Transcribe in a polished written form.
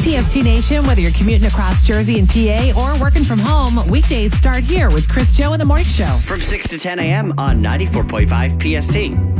PST Nation, whether you're commuting across Jersey and PA or working from home, weekdays start here with Chris Joe in the Morning Show. From 6 to 10 a.m. on 94.5 PST.